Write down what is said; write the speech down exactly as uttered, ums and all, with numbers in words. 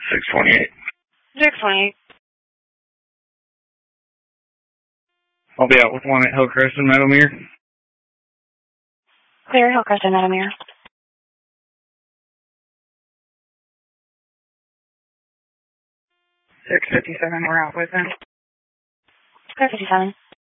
six twenty-eight. six twenty-eight. I'll be out with one at Hillcrest and Meadowmere. Clear, Hillcrest and Meadowmere. six fifty-seven, we're out with him. six fifty-seven.